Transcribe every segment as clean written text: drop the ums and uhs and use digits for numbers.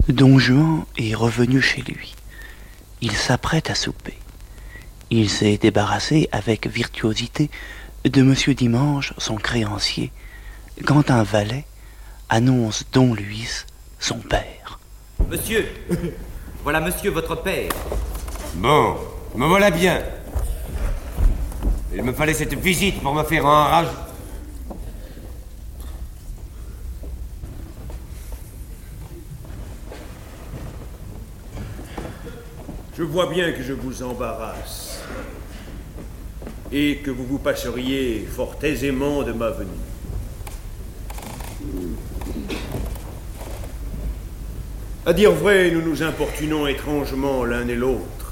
Don Juan est revenu chez lui. Il s'apprête à souper. Il s'est débarrassé avec virtuosité de Monsieur Dimanche, son créancier, quand un valet annonce Don Luis, son père. Monsieur, voilà monsieur votre père. Bon, me voilà bien. Il me fallait cette visite pour me faire enrager. Je vois bien que je vous embarrasse et que vous vous passeriez fort aisément de ma venue. À dire vrai, nous nous importunons étrangement l'un et l'autre.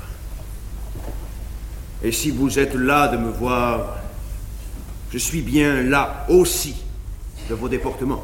Et si vous êtes là de me voir, je suis bien là aussi de vos déportements.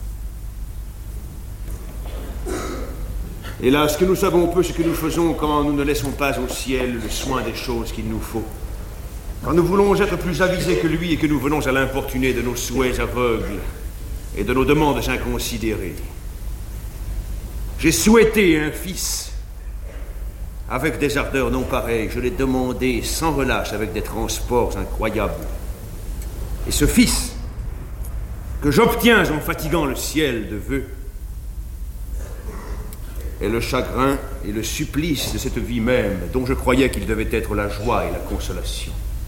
Hélas, que nous savons peu ce que nous faisons quand nous ne laissons pas au ciel le soin des choses qu'il nous faut. Quand nous voulons être plus avisés que lui et que nous venons à l'importuner de nos souhaits aveugles et de nos demandes inconsidérées. J'ai souhaité un fils avec des ardeurs non pareilles. Je l'ai demandé sans relâche avec des transports incroyables. Et ce fils que j'obtiens en fatiguant le ciel de vœux est le chagrin et le supplice de cette vie même dont je croyais qu'il devait être la joie et la consolation.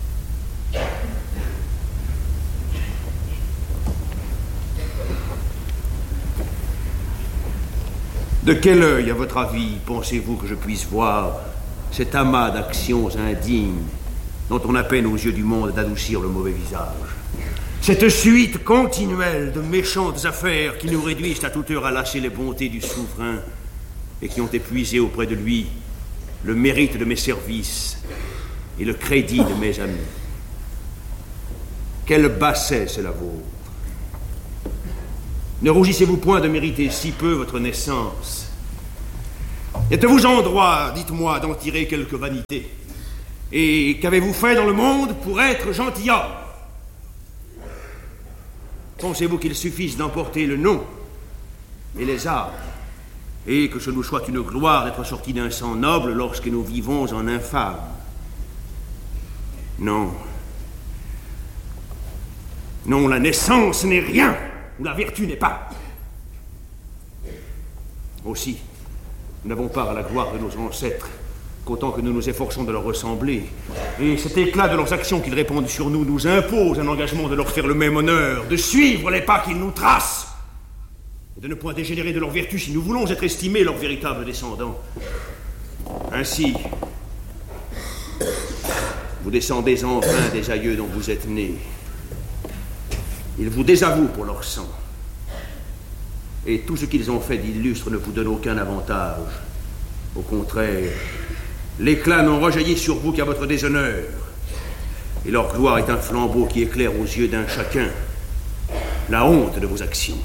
De quel œil, à votre avis, pensez-vous que je puisse voir cet amas d'actions indignes dont on a peine aux yeux du monde d'adoucir le mauvais visage? Cette suite continuelle de méchantes affaires qui nous réduisent à toute heure à lâcher les bontés du souverain et qui ont épuisé auprès de lui le mérite de mes services et le crédit de mes amis. Quel basset c'est la vôtre! Ne rougissez-vous point de mériter si peu votre naissance? Êtes-vous en droit, dites-moi, d'en tirer quelque vanité? Et qu'avez-vous fait dans le monde pour être gentilhomme? Pensez-vous qu'il suffise d'emporter le nom et les armes, et que ce nous soit une gloire d'être sortis d'un sang noble lorsque nous vivons en infâme? Non. Non, la naissance n'est rien, où la vertu n'est pas. Aussi, nous n'avons part à la gloire de nos ancêtres, qu'autant que nous nous efforçons de leur ressembler. Et cet éclat de leurs actions qu'ils répandent sur nous nous impose un engagement de leur faire le même honneur, de suivre les pas qu'ils nous tracent, et de ne point dégénérer de leur vertu si nous voulons être estimés leurs véritables descendants. Ainsi, vous descendez enfin des aïeux dont vous êtes nés. Ils vous désavouent pour leur sang. Et tout ce qu'ils ont fait d'illustre ne vous donne aucun avantage. Au contraire, l'éclat n'en rejaillit sur vous qu'à votre déshonneur. Et leur gloire est un flambeau qui éclaire aux yeux d'un chacun la honte de vos actions.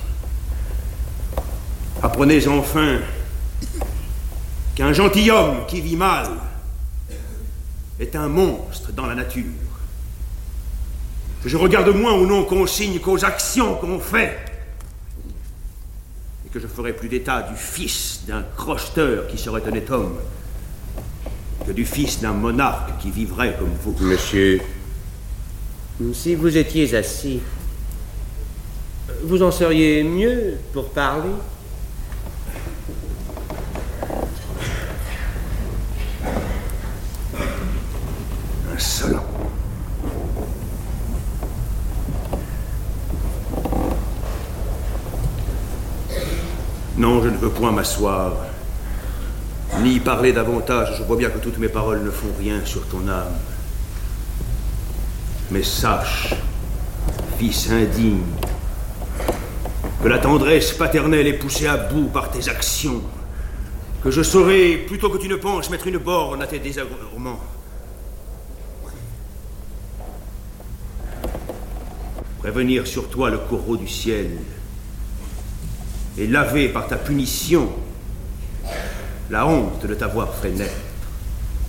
Apprenez enfin qu'un gentilhomme qui vit mal est un monstre dans la nature. Que je regarde moins ou non qu'on signe qu'aux actions qu'on fait. Et que je ferai plus d'état du fils d'un crocheteur qui serait honnête homme que du fils d'un monarque qui vivrait comme vous. Monsieur, si vous étiez assis, vous en seriez mieux pour parler. Insolent. Non, je ne veux point m'asseoir, ni parler davantage. Je vois bien que toutes mes paroles ne font rien sur ton âme. Mais sache, fils indigne, que la tendresse paternelle est poussée à bout par tes actions, que je saurai, plutôt que tu ne penses, mettre une borne à tes désagréments. Prévenir sur toi le courroux du ciel, et laver par ta punition la honte de t'avoir fait naître.